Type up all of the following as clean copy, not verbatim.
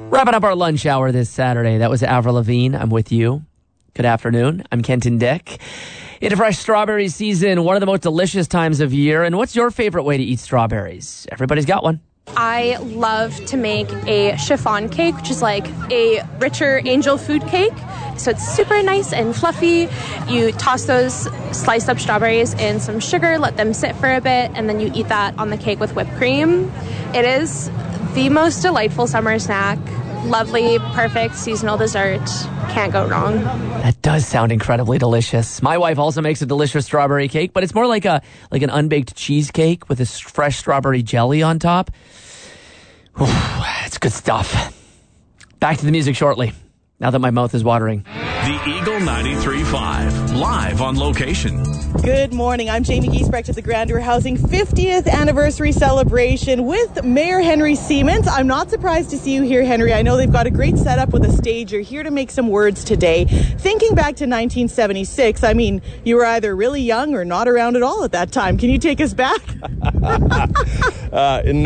Wrapping up our lunch hour this Saturday. That was Avril Lavigne. I'm with you. Good afternoon. I'm Kenton Dick. Into fresh strawberry season, one of the most delicious times of year. And what's your favorite way to eat strawberries? Everybody's got one. I love to make a chiffon cake, which is like a richer angel food cake. So it's super nice and fluffy. You toss those sliced up strawberries in some sugar, let them sit for a bit, and then you eat that on the cake with whipped cream. It is the most delightful summer snack. Lovely, perfect seasonal dessert. Can't go wrong. That does sound incredibly delicious. My wife also makes a delicious strawberry cake, but it's more like an unbaked cheesecake with this fresh strawberry jelly on top. Ooh, it's good stuff. Back to the music shortly, now that my mouth is watering. The Eagle 93.5, live on location. Good morning. I'm Jamie Giesbrecht at the Grandeur Housing 50th anniversary celebration with Mayor Henry Siemens. I'm not surprised to see you here, Henry. I know they've got a great setup with a stage. You're here to make some words today. Thinking back to 1976, I mean, you were either really young or not around at all at that time. Can you take us back? In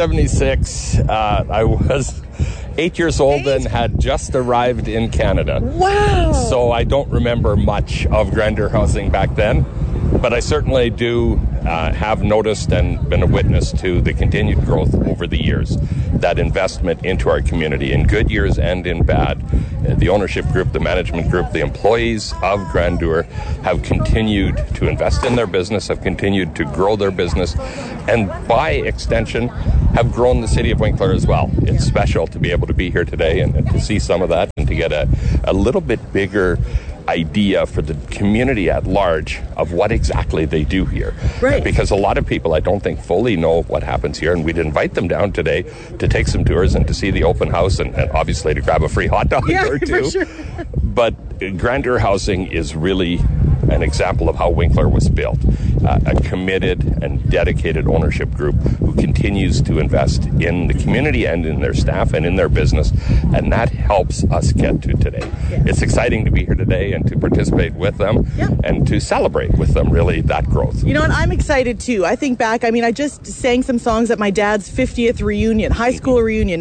1976, I was 8 years old and had just arrived in Canada. Wow. So I don't remember much of Grandeur Housing back then, but I certainly do have noticed and been a witness to the continued growth over the years. That investment into our community in good years and in bad. The ownership group, the management group, the employees of Grandeur have continued to invest in their business, have continued to grow their business, and by extension have grown the city of Winkler as well. It's special to be able to be here today and to see some of that and to get a little bit bigger idea for the community at large of what exactly they do here. Right. Because a lot of people, I don't think, fully know what happens here, and we'd invite them down today to take some tours and to see the open house and obviously to grab a free hot dog or two. For sure. But Grandeur Housing is really an example of how Winkler was built. A committed and dedicated ownership group who continues to invest in the community and in their staff and in their business, and that helps us get to today. Yeah. It's exciting to be here today and to participate with them and to celebrate with them, really, that growth. You know what? I'm excited too. I think back, I just sang some songs at my dad's 50th reunion, high school reunion,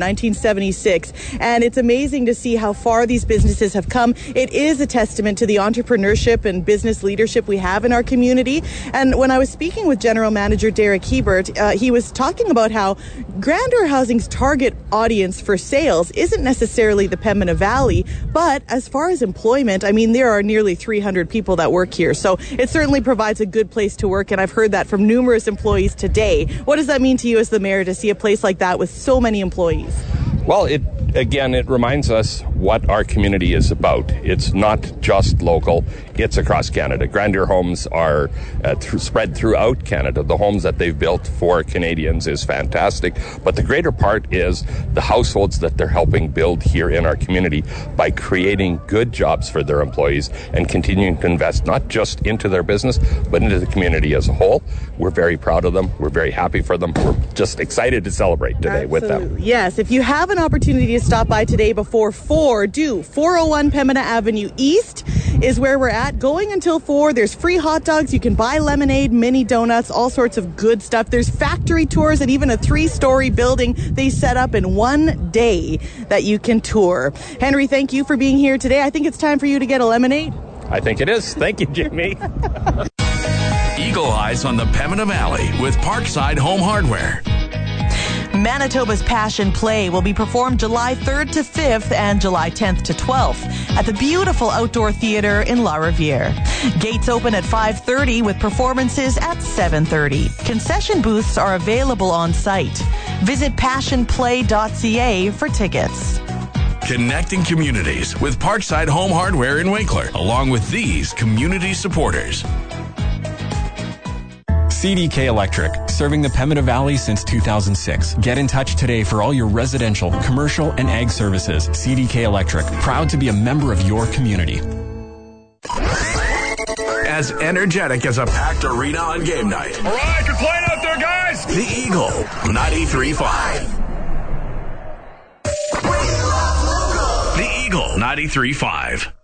1976, and it's amazing to see how far these businesses have come. It is a testament to the entrepreneurship and business leadership we have in our community. And when I was speaking with General Manager Derek Hebert, he was talking about how Grandeur Housing's target audience for sales isn't necessarily the Pembina Valley, but as far as employment, there are nearly 300 people that work here. So it certainly provides a good place to work, and I've heard that from numerous employees today. What does that mean to you as the mayor to see a place like that with so many employees? Well, it reminds us what our community is about. It's not just local, it's across Canada. Grandeur homes are spread throughout Canada. The homes that they've built for Canadians is fantastic, but the greater part is the households that they're helping build here in our community by creating good jobs for their employees and continuing to invest not just into their business, but into the community as a whole. We're very proud of them. We're very happy for them. We're just excited to celebrate today with them. Yes, if you have an opportunity to stop by today before 4, do. 401 Pembina Avenue East is where we're at. Going until 4, there's free hot dogs. You can buy lemonade, mini donuts, all sorts of good stuff. There's factory tours and even a 3-story building they set up in one day that you can tour. Henry, thank you for being here today. I think it's time for you to get a lemonade. I think it is. Thank you, Jimmy. Eagle Eyes on the Pembina Valley with Parkside Home Hardware. Manitoba's Passion Play will be performed July 3rd to 5th and July 10th to 12th at the beautiful outdoor theater in La Riviere. Gates open at 5:30 with performances at 7:30. Concession booths are available on site. Visit passionplay.ca for tickets. Connecting communities with Parkside Home Hardware in Winkler, along with these community supporters. CDK Electric, serving the Pembina Valley since 2006. Get in touch today for all your residential, commercial, and ag services. CDK Electric, proud to be a member of your community. As energetic as a packed arena on game night. All right, you're playing out there, guys. The Eagle 93.5. The Eagle 93.5.